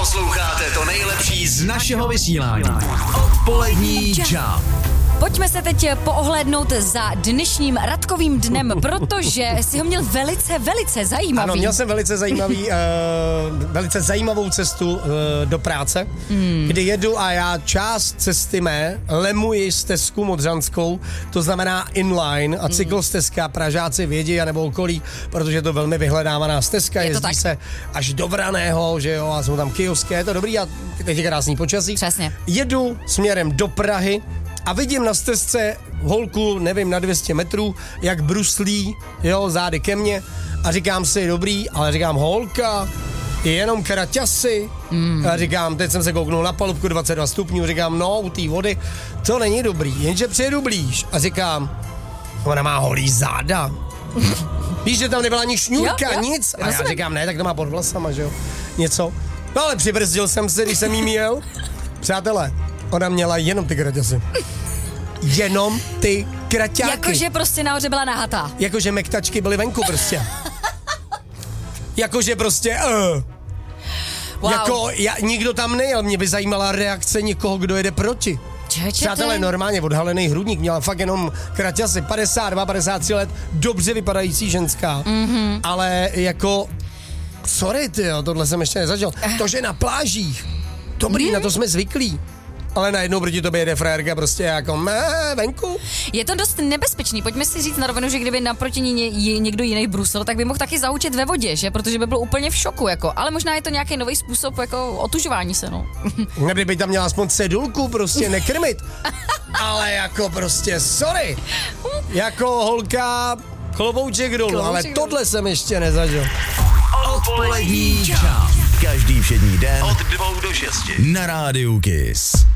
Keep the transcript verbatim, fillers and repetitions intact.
Posloucháte to nejlepší z našeho vysílání. Odpolední Jump. Pojďme se teď poohlédnout za dnešním Radkovým dnem, protože si ho měl velice, velice zajímavý. Ano, měl jsem velice zajímavý, uh, velice zajímavou cestu uh, do práce, hmm. kdy jedu a já část cesty mé lemuji stezku Modřanskou, to znamená inline a cyklostezka, Pražáci vědí a nebo okolí, protože je to velmi vyhledávaná stezka, je jezdí tak. se až do Vraného, že jo, a jsou tam kiosky, je to dobrý a teď je krásný počasí. Přesně. Jedu směrem do Prahy a vidím na stezce holku, nevím, na dvě stě metrů, jak bruslí, jo, zády ke mně a říkám si, dobrý, ale říkám, holka, je jenom kraťasy. Mm. A říkám, teď jsem se kouknul na palubku dvacet dva stupňů, říkám, no, u té vody, to není dobrý, jenže přijedu blíž a říkám, ona má holý záda. Víš, že tam nebyla ani šňůrka, jo, jo, nic. A rozumím. já říkám, ne, tak to má pod vlasama, že jo, něco. No ale přibrzdil jsem se, když jsem jí měl. Přátelé, ona měla jenom ty kraťasy. Jenom ty kraťáky. Jakože prostě nahoře byla nahatá. Jakože mektačky byly venku prostě. Jakože prostě... Uh. Wow. Jako, já, nikdo tam nejel, mě by zajímala reakce někoho, kdo jede proti. Čeče, Přátelé, normálně odhalený hrudník, měla fakt jenom kraťasy, padesát dva, padesát tři let, dobře vypadající ženská, mm-hmm. ale jako... Sorry, tyjo, tohle jsem ještě nezažil. To, že na plážích, dobrý, mm. na to jsme zvyklí. Ale najednou proti tobě jede frérka prostě jako mé, venku. Je to dost nebezpečný. Pojďme si říct na rovinu, že kdyby naproti ní ně, někdo jiný brusil, tak by mohl taky zahučet ve vodě, že? Protože by byl úplně v šoku, jako. Ale možná je to nějaký nový způsob jako otužování se, no. Kdyby tam měla aspoň cedulku, prostě nekrmit. Ale jako prostě, sorry. Jako holka, klobouček dolů, Klobouček ale dolů. tohle jsem ještě nezažil. Odpolední Jump. Každý všední den od dvou do šesti. Na rádiu Kiss.